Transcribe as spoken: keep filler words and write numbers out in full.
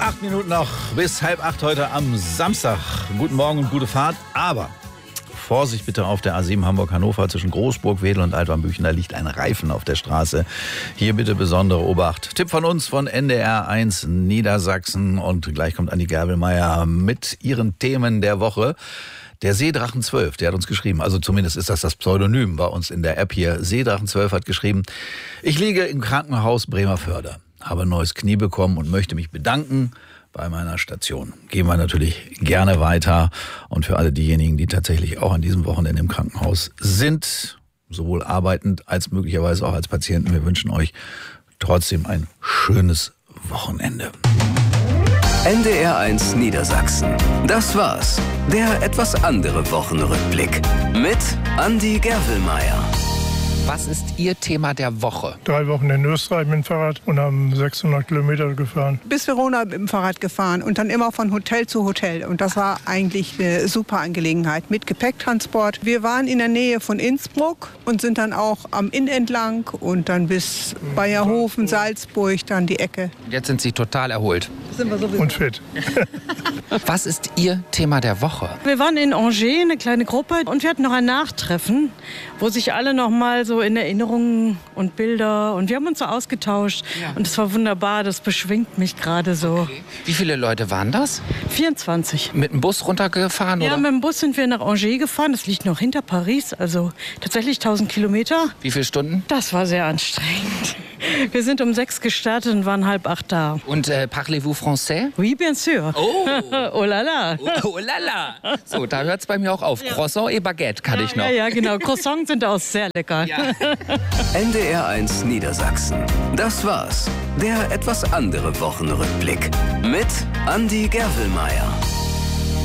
Acht Minuten noch bis halb acht heute am Samstag. Guten Morgen und gute Fahrt. Aber Vorsicht bitte auf der A sieben Hamburg-Hannover zwischen Großburg, Wedel und Altwarmbüchen. Da liegt ein Reifen auf der Straße. Hier bitte besondere Obacht. Tipp von uns von N D R eins Niedersachsen. Und gleich kommt Andi Gerwelmeier mit ihren Themen der Woche. Der Seedrachen zwölf, der hat uns geschrieben, also zumindest ist das das Pseudonym bei uns in der App hier. Seedrachen zwölf hat geschrieben: Ich liege im Krankenhaus Bremervörde, habe ein neues Knie bekommen und möchte mich bedanken bei meiner Station. Gehen wir natürlich gerne weiter. Und für alle diejenigen, die tatsächlich auch an diesem Wochenende im Krankenhaus sind, sowohl arbeitend als möglicherweise auch als Patienten, wir wünschen euch trotzdem ein schönes Wochenende. N D R eins Niedersachsen. Das war's. Der etwas andere Wochenrückblick mit Andi Gerwelmeier. Was ist Ihr Thema der Woche? Drei Wochen in Österreich mit dem Fahrrad und haben sechshundert Kilometer gefahren. Bis Verona mit dem Fahrrad gefahren und dann immer von Hotel zu Hotel. Und das war eigentlich eine super Angelegenheit mit Gepäcktransport. Wir waren in der Nähe von Innsbruck und sind dann auch am Inn entlang und dann bis Bayerhofen, Salzburg, dann die Ecke. Jetzt sind Sie total erholt. Sind wir sowieso. Und fit. Was ist Ihr Thema der Woche? Wir waren in Angers, eine kleine Gruppe, und wir hatten noch ein Nachtreffen, wo sich alle noch mal so in Erinnerungen und Bilder, und wir haben uns so ausgetauscht. Ja. Und es war wunderbar, das beschwingt mich gerade so. Okay. Wie viele Leute waren das? vierundzwanzig. Mit dem Bus runtergefahren? Ja, oder? mit dem Bus sind wir nach Angers gefahren. Das liegt noch hinter Paris, also tatsächlich tausend Kilometer. Wie viele Stunden? Das war sehr anstrengend. Wir sind um sechs gestartet und waren halb acht da. Und äh, parlez-vous français? Oui, bien sûr. Oh, Oh la la. oh, oh la la. So, da hört es bei mir auch auf. Croissant et Baguette kann Ja, ich noch. ja, ja, genau. Croissants sind auch sehr lecker. Ja. N D R eins Niedersachsen. Das war's. Der etwas andere Wochenrückblick mit Andi Gerwelmeier.